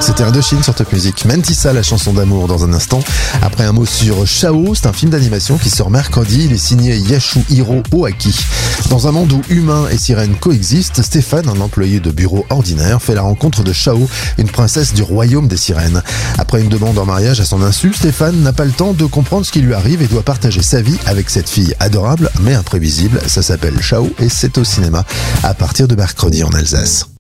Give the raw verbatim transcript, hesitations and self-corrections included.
C'était Indochine sur Top Music. Mentissa, la chanson d'amour dans un instant. Après un mot sur Shao, c'est un film d'animation qui sort mercredi. Il est signé Yasuhiro Oaki. Dans un monde où humains et sirènes coexistent, Stéphane, un employé de bureau ordinaire, fait la rencontre de Shao, une princesse du royaume des sirènes. Après une demande en mariage à son insu, Stéphane n'a pas le temps de comprendre ce qui lui arrive et doit partager sa vie avec cette fille adorable mais imprévisible. Ça s'appelle Shao et c'est au cinéma à partir de mercredi en Alsace.